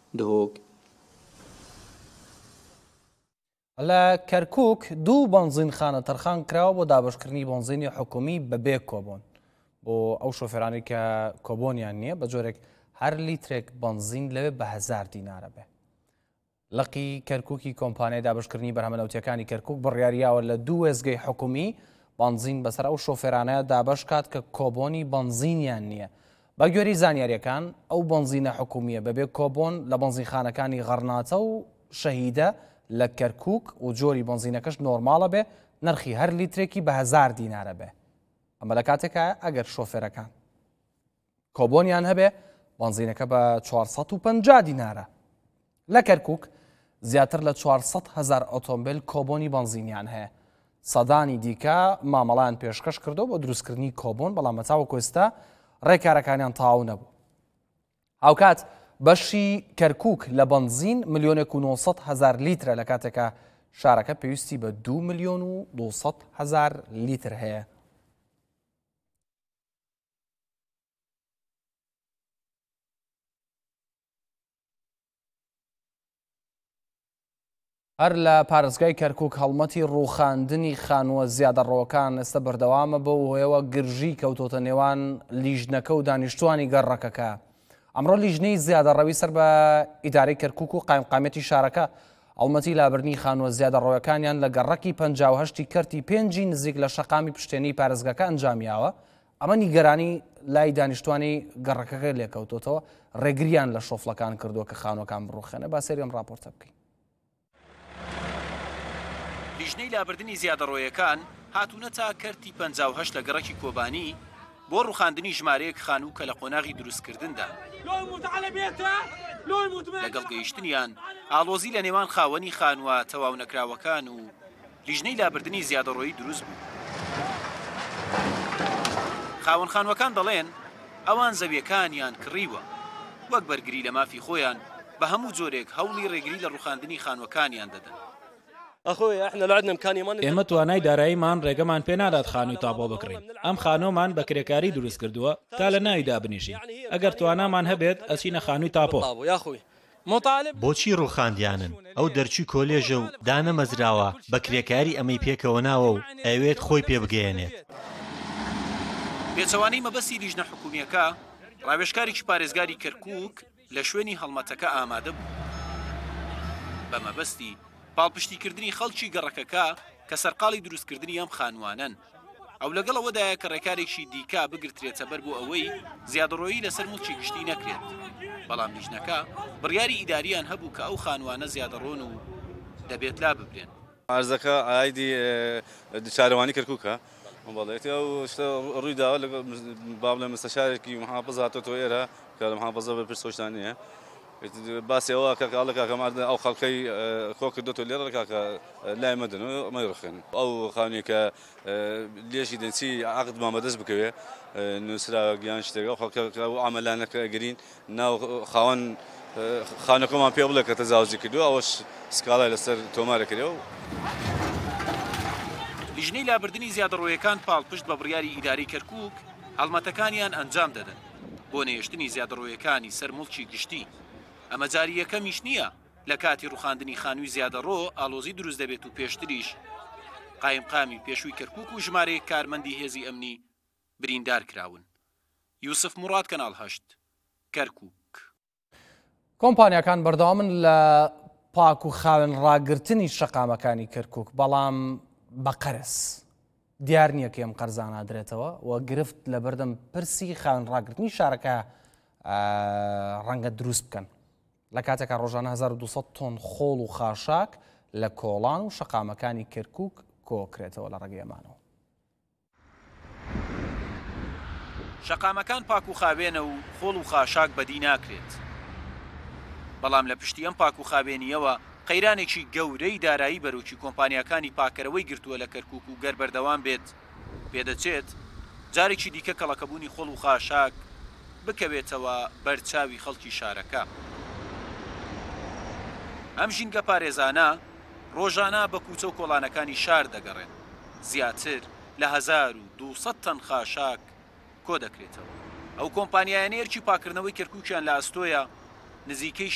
دهۆک. لە کەرکووک دوو بنزین خانە تەرخان کراوە بۆ دابشکردنی بنزینی حکومی بەبێ کۆبۆن بۆ ئەو شۆفێرانی کە کۆبۆنیان نییە بە جۆرێک هەر لیترێک بنزین لەوێ بە 1000 دینارە بێ. لەقی کەرکووکی کۆمپانیای دابشکردنی بەرهەمەنەوتیەکانی کەرکووک بڕیاریاوە لە دوو وێزگەی حکومی بنزین بەسەر ئەو شۆفێرانەیە دابش کات کە کۆبۆنی بنزینیان نییە. بە گوێری زانیاریەکان ئەو بنزینە حکومیە بەبێ کۆبۆن لە بنزینخانەکانی غەرناتە و شەهیدە لە کەرکووک و جۆری بنزینەکەش نۆرماڵە بێ نرخی هەر لیترێکی بە 1000 دینارە بێ. ئەمە لە کاتێکە ئەگەر شۆفێرەکان کۆبۆنیان هەبێ بنزینەکە بە 450 دینارە. لە کەرکووک زیاتر لە 400,000 ئۆتۆمبیل کۆبۆنی بنزینیان هەیە. سەدانی دیکە مامەڵیان پێشکەش کردو بۆ دروستکردنی کۆبۆن بەڵام بەتاوەکو ئێستا ڕێکارەکانیان تەواو نەبوو. هاوکات بەشی کەرکووک لە بنزین 1,900,000 لیترە لە کاتێکە شارەکە پێویستی بە 2,200,000 لیتر هەیە. هەر لە پارێزگای کەرکووک هەڵمەتی ڕووخاندنی خانووە زیادەڕەوەکان ئێستا بەردەوامە بە هۆیەوە گرژی کەوتۆتە نێوان لیژنەکە و دانیشتوانی گەڕەکەکە. ئەمڕۆ لیژنەی زیادەڕەوی سەر بە ئیدارەی کەرکووک و قایمقامەتی شارەکە هەڵمەتی لابردنی خانووە زیادەڕەوەکانیان لە گەڕەکی 58 کەرتی 5 نزیک لە شەقامی پشتێنەی پارێزگاکە ئەنجامیاوە. ئەمە نیگەرانی لای دانیشتوانی گەڕەکەکە لێکەوتۆتەوە ڕێگریان لە شۆفڵەکان کردووە کە خانووەکان بڕوخێنە. با سەری ئەم ڕاپۆرتە بکەین. لیژنەی لابردنی زیادەڕۆیەکان هاتوونە تا کەرتی 58 لە گەڕەکی کۆبانی بۆ ڕووخاندنی ژمارەیەک خانوو کە لە قۆناغی دروستکردندا. لەگەڵ گەیشتنیان ئاڵۆزی لە نێوان خاوەنی خانووە تەواو نەکراوەکان و لیژنەی لابردنی زیادەڕۆیی دروست بوو. خاوەن خانووەکان دەڵێن ئەوان زەویەکانیان کڕیوە وەک بەرگری لە مافی خۆیان بە هەموو جۆرێک هەوڵی ڕێگری لە ڕووخاندنی خانووەکانیان دەدەن. ئێمە توانای داراییمان ڕێگەمان پێ نادات خانووی تاپۆ بکڕین. ئەم خانۆمان بە کرێکاری دروست کردووە تا لە ناویدا بنیشین. ئەگەر توانامان هەبێت ئەچینە خانووی تاپۆ. بۆچی ڕووخاندیانن؟ ئەو دەرچووی کۆلێژە و دانە مەزراوە بە کرێکاری ئەمەی پێکەوە ناوە و ئەوێت خۆی پێ بگەێنێت. پێچەوانەی مەبەستی لیژنە حکومیەکە ڕاوێژکارێکی پارێزگاری کەرکووک لە شوێنی هەڵمەتەکە ئامادە بوو. بە مەبەستی پاڵپشتیکردنی خەڵکی گەڕەکەکە کە سەرقاڵی دروستکردنی ئەم خانوانن. ئەو لەگەڵەوەدایە کە ڕێکارێکی دیکە بگرترێتە بەر بۆ ئەوەی زیادەڕۆیی لەسەر موڵکی گشتی نەکرێت. بەڵام لیژنەکە بڕیاری ئیداریان هەبوو کە ئەو خانوانە زیادەڕۆن و دەبێت لا ببرێن. ئارزەکە ئایدی چارەوانی کەرکووکە بەڵێتی ئەو ڕوویداوە لەگەڵ باب لە مستەشارێکی محافظ هاتۆتەوە ئێرە کە لە محافظە بەرپرسۆشتانیە باسی ئەوە کاکەڵە کاکەماردە ئەو خەڵکەی خۆ کردوتە لێرە کاکە لای مەدەن و ئەمە ڕخێن. ئەو خانووی کە لێژی دەنچی عەقدمان بەدەست بکەوێ نووسرا گیان شتێکە خەڵکە و ئامەلانەکە گرین ناو خاوەن خانەکەمان پێ بڵێ کە تەجاوزی کردووە ئەوەش سکاڵای لەسەر تۆمارە کردەوە. لیژنەی لابردنی زیادەڕۆیەکان پاڵپشت بە بڕیاری ئیداری کەرکووک هەڵمەتەکانیان ئەنجام دەدەن بۆ نێشتنی زیادەڕۆیەکانی سەر موڵکی گشتی. ئەمە جاری یەکەمیش نییە لە کاتی ڕووخاندنی خانووی زیادەڕۆ ئالۆزی دروست دەبێت و پێشتریش قایمقامی پێشووی کەرکووک و ژمارەیەک کارمەندی هێزی ئەمنی بریندار کراون. یوسف موڕاد کەناڵ 8 کەرکووک. کۆمپانیاکان بەردەوامن لە پاک و خاوێن ڕاگررتنی شەقامەکانی کەرکووک بەڵام بە قەرز دیار نییە کە ئەم قەرزانە درێتەوە و گرفت لە بەردەم پرسی خاوێن ڕاگررتنی شارەکە ڕەنگە دروست بکەن. لە کاتێکە ڕۆژانە 1200 تۆن خۆڵ و خاشاک لە کۆڵان و شەقامەکانی کەرکووک کۆکرێتەوە لە ڕێگەی ئەمانەوە. شەقامەکان پاک و خاوێنە و خۆڵ و خاشاک بەدی ناکرێت. بەڵام لە پشتی ئەم پاک و خاوێنیەوە قەیرانێکی گەورەی دارایی بەرەوکی کۆمپانیاکانی پاکەرەوەی گرتووە لە کەرکووک و گەر بەردەوام بێت پێدەچێت جارێکی دیکە کەڵەکەبوونی خۆڵ و خاشاک بکەوێتەوە بەرچاوی خەڵکی شارەکە. ئەم ژینگە پارێزانە ڕۆژانە بە کوچە و کۆڵانەکانی شار دەگەڕێن. زیاتر لە 1200 تەن خاشاک کۆ دەکرێتەوە. ئەو کۆمپانیایانە ئێرکی پاکردنەوەی کەرکووکیان لە ئەستۆیە نزیکەی